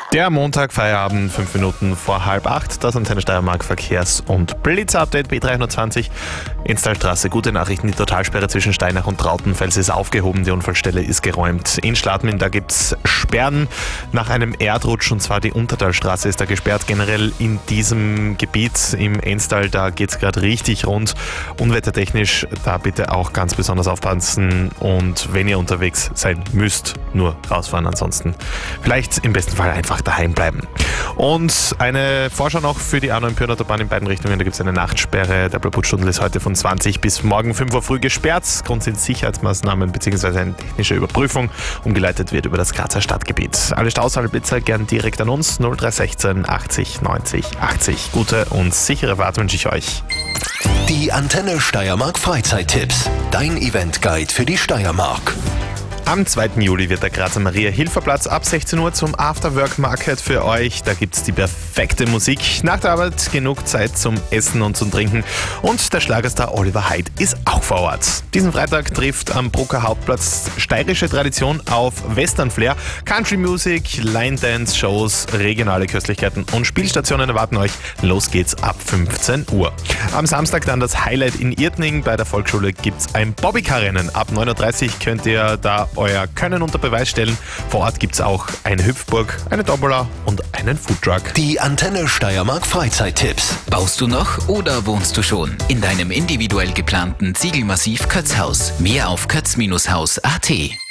Der Montag, Feierabend, 5 Minuten vor 7:30, das Antenne Steiermark Verkehrs- und Blitz-Update B320. Installstraße, gute Nachrichten, die Totalsperre zwischen Steinach und Trautenfels ist aufgehoben, die Unfallstelle ist geräumt. In Schladming, da gibt's Sperren nach einem Erdrutsch, und zwar die Untertalstraße ist da gesperrt. Generell in diesem Gebiet im Enstal, da geht's gerade richtig rund. Unwettertechnisch, da bitte auch ganz besonders aufpassen, und wenn ihr unterwegs sein müsst, nur rausfahren, ansonsten vielleicht im besten Fall einfach daheim bleiben. Und eine Vorschau noch für die A9 Pyreneeautobahn in beiden Richtungen. Da gibt es eine Nachtsperre. Der Blaupunktstundel ist heute von 20 bis morgen 5 Uhr früh gesperrt. Grund sind Sicherheitsmaßnahmen bzw. eine technische Überprüfung. Umgeleitet wird über das Grazer Stadtgebiet. Alle Staus, alle Blitzer gern direkt an uns. 0316 80 90 80. Gute und sichere Fahrt wünsche ich euch. Die Antenne Steiermark Freizeittipps. Dein Eventguide für die Steiermark. Am 2. Juli wird der Grazer Maria-Hilfer-Platz ab 16 Uhr zum Afterwork-Market für euch. Da gibt es die perfekte Musik. Nach der Arbeit genug Zeit zum Essen und zum Trinken. Und der Schlagerstar Oliver Heid ist auch vor Ort. Diesen Freitag trifft am Brucker Hauptplatz steirische Tradition auf Western-Flair. Country-Music, Line-Dance-Shows, regionale Köstlichkeiten und Spielstationen erwarten euch. Los geht's ab 15 Uhr. Am Samstag dann das Highlight in Irtning. Bei der Volksschule gibt's ein Bobbycar-Rennen. Ab 9:30 Uhr könnt ihr da euer Können unter Beweis stellen. Vor Ort gibt es auch eine Hüpfburg, eine Tombola und einen Foodtruck. Die Antenne Steiermark Freizeittipps. Baust du noch oder wohnst du schon in deinem individuell geplanten Ziegelmassiv Kötzhaus? Mehr auf kötz-haus.at.